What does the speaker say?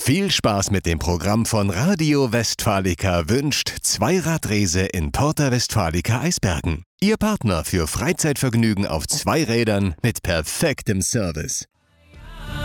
Viel Spaß mit dem Programm von Radio Westfalica wünscht Zweiradrese in Porta Westfalica Eisbergen. Ihr Partner für Freizeitvergnügen auf 2 Rädern mit perfektem Service.